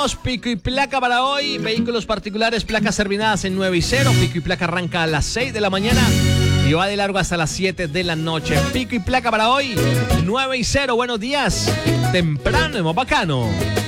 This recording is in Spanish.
tenemos pico y placa para hoy. Vehículos particulares, placas terminadas en 9 y 0. Pico y placa arranca a las 6 de la mañana y va de largo hasta las 7 de la noche. Pico y placa para hoy, 9 y 0. Buenos días. Temprano, hemos bacano.